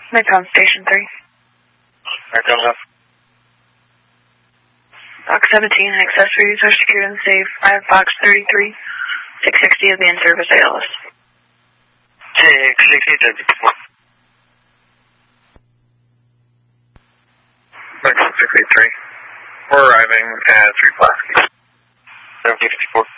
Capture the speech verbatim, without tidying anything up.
Midtown Station three. Midtown left. Box seventeen, accessories are secured and safe. I have box thirty-three. six sixty is the in-service A L S. six sixty, thirty-four. Box six eighty-three. We're arriving at three Pulaski. seven fifty-four.